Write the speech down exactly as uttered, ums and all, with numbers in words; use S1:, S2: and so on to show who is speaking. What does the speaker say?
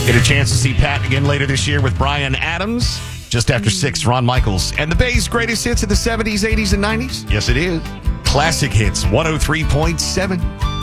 S1: Get a chance to see Pat again later this year with Bryan Adams. Just after six, Ron Michaels. And the Bay's greatest hits of the seventies, eighties, and nineties? Yes, it is. Classic Hits, one oh three point seven.